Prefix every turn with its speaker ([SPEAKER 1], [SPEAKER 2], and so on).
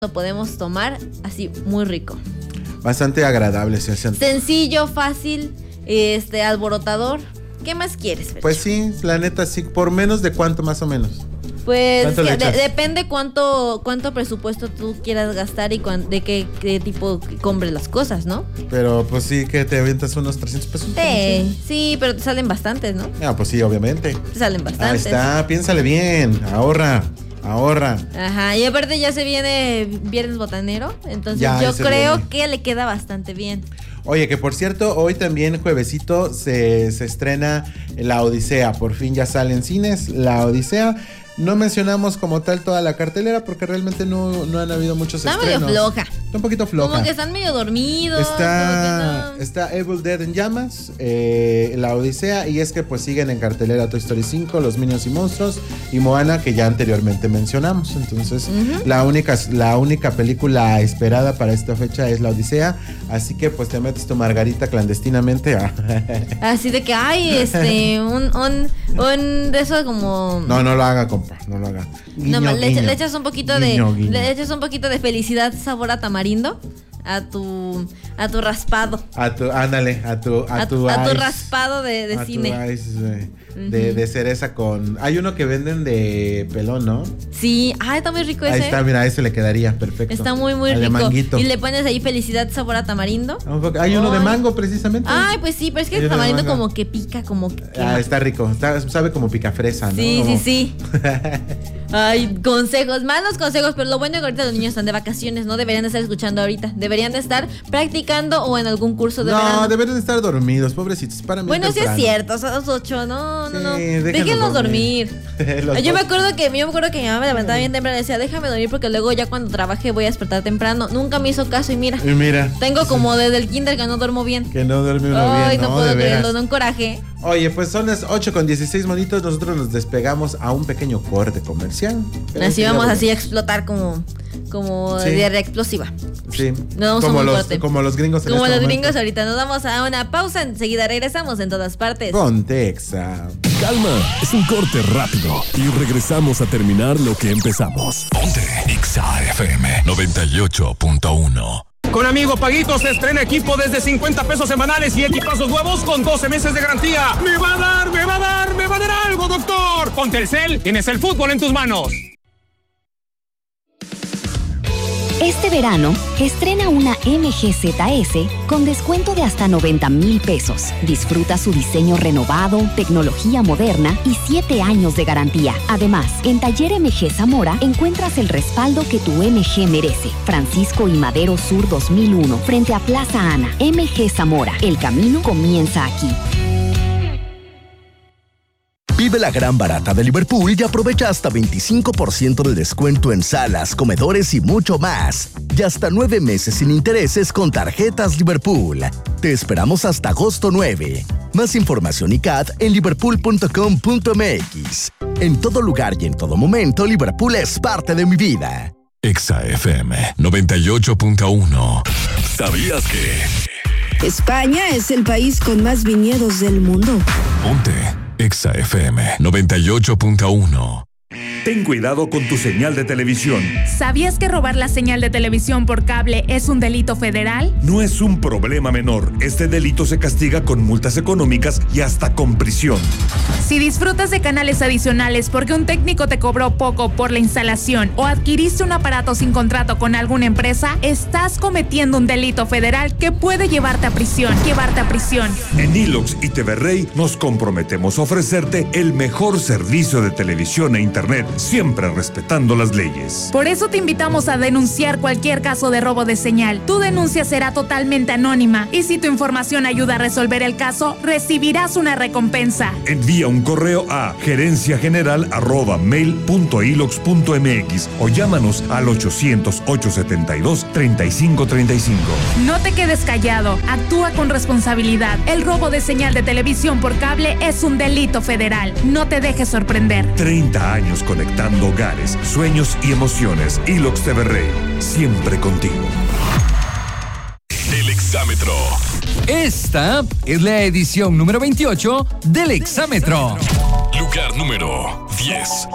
[SPEAKER 1] lo podemos tomar así muy rico.
[SPEAKER 2] Bastante agradable, se hace.
[SPEAKER 1] Sencillo, fácil, alborotador. ¿Qué más quieres, Fercho?
[SPEAKER 2] Pues sí, la neta sí, por menos de cuánto más o menos.
[SPEAKER 1] Pues depende cuánto presupuesto tú quieras gastar y de qué tipo compres las cosas, ¿no?
[SPEAKER 2] Pero pues sí que te avientas unos 300 pesos.
[SPEAKER 1] Sí, pero te salen bastantes, ¿no?
[SPEAKER 2] Ah, pues sí, obviamente.
[SPEAKER 1] Te salen bastantes.
[SPEAKER 2] Ahí está, piénsale bien, ahorra.
[SPEAKER 1] Ajá, y aparte ya se viene Viernes Botanero, entonces yo creo que le queda bastante bien.
[SPEAKER 2] Oye, que por cierto, hoy también juevesito se estrena La Odisea. Por fin ya sale en cines La Odisea. No mencionamos como tal toda la cartelera porque realmente no han habido muchos estrenos.
[SPEAKER 1] Está medio floja.
[SPEAKER 2] Está un poquito floja.
[SPEAKER 1] Como que están medio dormidos.
[SPEAKER 2] Está Evil Dead en llamas, La Odisea, y es que pues siguen en cartelera Toy Story 5, Los Minions y Monstruos y Moana, que ya anteriormente mencionamos. Entonces, la única película esperada para esta fecha es La Odisea. Así que pues te metes tu margarita clandestinamente.
[SPEAKER 1] Así de que hay un de eso como.
[SPEAKER 2] No lo haga, compa, no lo haga. Guiño,
[SPEAKER 1] no, le echas un poquito
[SPEAKER 2] guiño.
[SPEAKER 1] Le echas un poquito de felicidad, sabor a tamarindo a tu raspado.
[SPEAKER 2] A tu
[SPEAKER 1] raspado de cine.
[SPEAKER 2] Tu ice, de cereza con. Hay uno que venden de pelón, ¿no?
[SPEAKER 1] Sí, está muy rico ese.
[SPEAKER 2] Ahí está, mira, ese le quedaría perfecto.
[SPEAKER 1] Está muy, muy rico.
[SPEAKER 2] Manguito.
[SPEAKER 1] Y le pones ahí felicidad, sabor a tamarindo.
[SPEAKER 2] Hay uno de mango, precisamente.
[SPEAKER 1] Ay, pues sí, pero es que el tamarindo como que pica, como que quema.
[SPEAKER 2] Está rico. Sabe como picafresa, ¿no?
[SPEAKER 1] Sí. Ay, malos consejos, pero lo bueno es que ahorita los niños están de vacaciones, no deberían de estar escuchando ahorita, deberían de estar practicando o en algún curso de verano.
[SPEAKER 2] No, deberían de estar dormidos, pobrecitos,
[SPEAKER 1] Bueno, sí es cierto, son las 8, no. Déjenlos dormir. Yo me acuerdo que mi mamá me levantaba bien temprano y decía, déjame dormir porque luego ya cuando trabaje voy a despertar temprano. Nunca me hizo caso y mira. Tengo como desde el kinder que no duermo bien.
[SPEAKER 2] Que no duerme uno bien.
[SPEAKER 1] Ay, no puedo creerlo, da un coraje.
[SPEAKER 2] Oye, pues son las 8:16 minutos. Nosotros nos despegamos a un pequeño corte comercial.
[SPEAKER 1] Así vamos así a explotar como diarrea explosiva.
[SPEAKER 2] Sí.
[SPEAKER 1] Nos vamos
[SPEAKER 2] como los gringos.
[SPEAKER 1] Como los gringos ahorita. Nos vamos a una pausa. Enseguida regresamos en todas partes.
[SPEAKER 2] Ponte Exa.
[SPEAKER 3] Calma, es un corte rápido y regresamos a terminar lo que empezamos. Ponte Exa FM 98.1.
[SPEAKER 4] Con Amigo Paguito se estrena equipo desde 50 pesos semanales y equipazos nuevos con 12 meses de garantía. ¡Me va a dar algo, doctor! Con Telcel tienes el fútbol en tus manos.
[SPEAKER 5] Este verano, estrena una MG ZS con descuento de hasta 90,000 pesos. Disfruta su diseño renovado, tecnología moderna y 7 años de garantía. Además, en Taller MG Zamora encuentras el respaldo que tu MG merece. Francisco y Madero Sur 2001, frente a Plaza Ana. MG Zamora, el camino comienza aquí.
[SPEAKER 6] Vive la gran barata de Liverpool y aprovecha hasta 25% de descuento en salas, comedores y mucho más. Y hasta 9 meses sin intereses con tarjetas Liverpool. Te esperamos hasta agosto 9. Más información y CAT en liverpool.com.mx. En todo lugar y en todo momento, Liverpool es parte de mi vida.
[SPEAKER 3] Exa FM 98.1. ¿Sabías que
[SPEAKER 7] España es el país con más viñedos del mundo?
[SPEAKER 3] Ponte Exa FM 98.1.
[SPEAKER 8] Ten cuidado con tu señal de televisión.
[SPEAKER 9] ¿Sabías que robar la señal de televisión por cable es un delito federal?
[SPEAKER 8] No es un problema menor. Este delito se castiga con multas económicas y hasta con prisión.
[SPEAKER 9] Si disfrutas de canales adicionales porque un técnico te cobró poco por la instalación o adquiriste un aparato sin contrato con alguna empresa, estás cometiendo un delito federal que puede llevarte a prisión.
[SPEAKER 8] En Ilox y TV Rey nos comprometemos a ofrecerte el mejor servicio de televisión e internet, siempre respetando las leyes.
[SPEAKER 9] Por eso te invitamos a denunciar cualquier caso de robo de señal. Tu denuncia será totalmente anónima y si tu información ayuda a resolver el caso, recibirás una recompensa.
[SPEAKER 8] Envía un correo a gerenciageneral@mail.ilox.mx o llámanos al 800-872-3535.
[SPEAKER 9] No te quedes callado, actúa con responsabilidad. El robo de señal de televisión por cable es un delito federal. No te dejes sorprender.
[SPEAKER 8] 30 años conectando hogares, sueños y emociones. Ilox TV Rey, siempre contigo.
[SPEAKER 3] El Exámetro.
[SPEAKER 10] Esta es la edición número 28 del Exámetro.
[SPEAKER 3] Lugar número 10.